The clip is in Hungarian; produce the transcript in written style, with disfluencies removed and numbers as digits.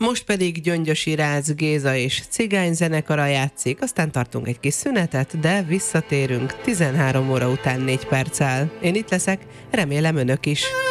Most pedig Gyöngyösi Rácz Géza és Cigány zenekara játszik, aztán tartunk egy kis szünetet, de visszatérünk 13 óra után 4 perccel. Én itt leszek, remélem önök is.